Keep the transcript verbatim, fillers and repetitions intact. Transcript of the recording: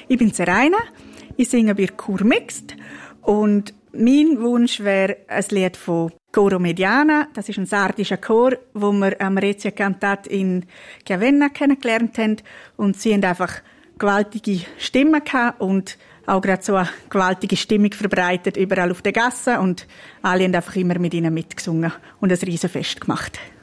Ich bin Seraina, ich singe bei Chur Mixed und mein Wunsch wäre ein Lied von Coro Mediana. Das ist ein sardischer Chor, wo wir am Rezia Cantat in Chiavenna kennengelernt haben. Und sie haben einfach gewaltige Stimmen gehabt und auch gerade so eine gewaltige Stimmung verbreitet überall auf den Gassen. Und alle haben einfach immer mit ihnen mitgesungen und ein Riesenfest gemacht.